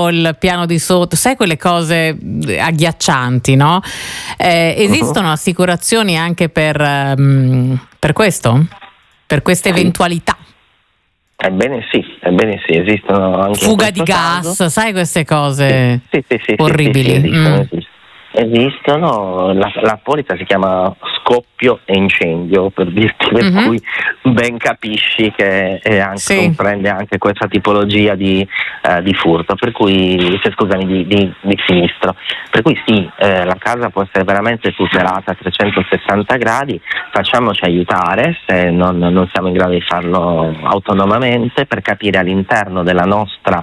il piano di sotto, sai quelle cose agghiaccianti, no? Esistono assicurazioni anche per questo? Per queste eventualità? Ebbene sì, esistono anche fuga di gas, caso. Sai queste cose orribili. Sì, esistono. La polizza si chiama scoppio e incendio, per dirti, per cui ben capisci che comprende anche questa tipologia di furto, per cui di sinistro. Per cui la casa può essere veramente tutelata a 360 gradi, facciamoci aiutare se non siamo in grado di farlo autonomamente, per capire all'interno della nostra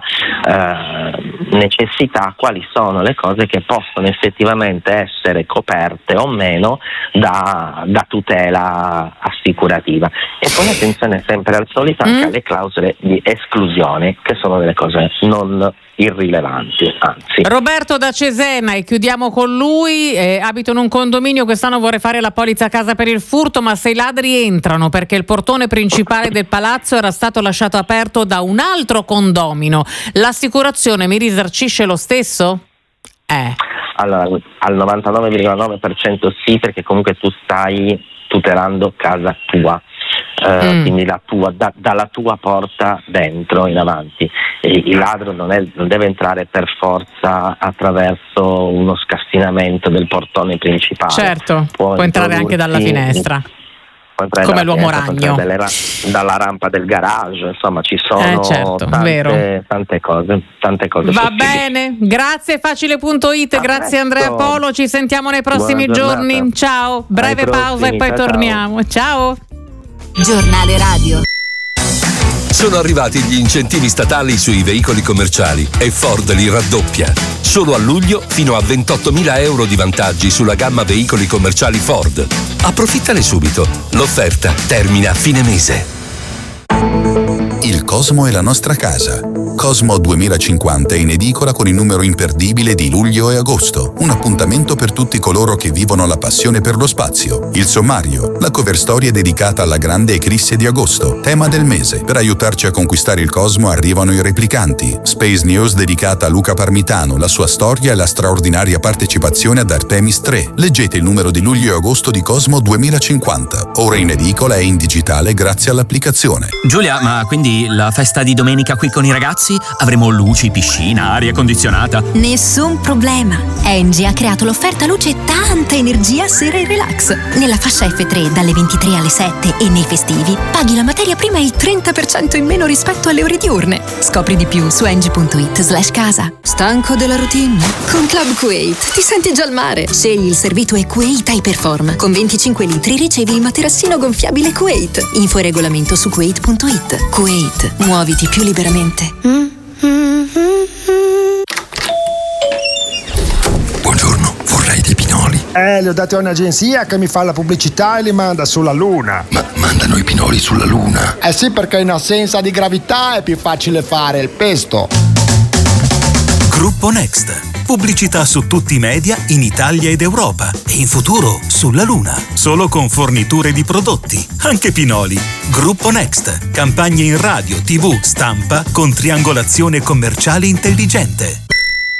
necessità quali sono le cose che possono effettivamente essere coperte o meno da tutela assicurativa. E poi attenzione sempre al solito anche alle clausole di esclusione, che sono delle cose non irrilevanti, anzi. Roberto da Cesena, e chiudiamo con lui. Abito in un condominio, quest'anno vorrei fare la polizza casa per il furto, ma se i ladri entrano perché il portone principale del palazzo era stato lasciato aperto da un altro condomino, l'assicurazione mi risarcisce lo stesso? Allora, al 99,9% sì, perché comunque tu stai tutelando casa tua. Quindi la tua, dalla tua porta dentro in avanti. Il ladro non deve entrare per forza attraverso uno scassinamento del portone principale. Certo, può entrare anche dalla finestra, come l'uomo ragno, dalla rampa del garage, insomma ci sono tante cose Va possibili. Bene, grazie Facile.it, grazie Andrea Polo, ci sentiamo nei prossimi giorni. Ciao, breve pausa e poi torniamo. Ciao. Giornale radio. Sono arrivati gli incentivi statali sui veicoli commerciali e Ford li raddoppia. Solo a luglio fino a 28.000 euro di vantaggi sulla gamma veicoli commerciali Ford. Approfittane subito. L'offerta termina a fine mese. Il Cosmo è la nostra casa. Cosmo 2050 è in edicola con il numero imperdibile di luglio e agosto. Un appuntamento per tutti coloro che vivono la passione per lo spazio. Il sommario, la cover storia dedicata alla grande eclisse di agosto, tema del mese. Per aiutarci a conquistare il Cosmo arrivano i replicanti. Space News dedicata a Luca Parmitano, la sua storia e la straordinaria partecipazione ad Artemis 3. Leggete il numero di luglio e agosto di Cosmo 2050. Ora in edicola e in digitale grazie all'applicazione. Giulia, ma quindi la festa di domenica qui con i ragazzi? Avremo luci, piscina, aria condizionata? Nessun problema. Engie ha creato l'offerta luce tanta energia sera e relax. Nella fascia F3 dalle 23 alle 7 e nei festivi paghi la materia prima il 30% in meno rispetto alle ore diurne. Scopri di più su engie.it/casa. Stanco della routine? Con Club Kuwait ti senti già al mare. Scegli il servito e Kuwait Hyperform. Con 25 litri ricevi il materassino gonfiabile Kuwait. Info e regolamento su kuwait.it. Kuwait, muoviti più liberamente. Buongiorno, vorrei dei pinoli. Li ho dati a un'agenzia che mi fa la pubblicità e li manda sulla Luna. Ma mandano i pinoli sulla Luna? Sì, perché in assenza di gravità è più facile fare il pesto. Gruppo Next. Pubblicità su tutti i media in Italia ed Europa e in futuro sulla Luna. Solo con forniture di prodotti, anche pinoli. Gruppo Next. Campagne in radio, TV, stampa con triangolazione commerciale intelligente.